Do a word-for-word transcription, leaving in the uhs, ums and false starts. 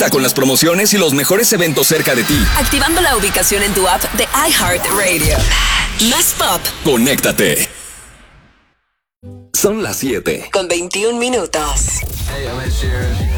Conecta con las promociones y los mejores eventos cerca de ti. Activando la ubicación en tu app de iHeartRadio. Más pop. Conéctate. Son las siete. Con veintiún minutos. Hey, I'm Ed Sheeran.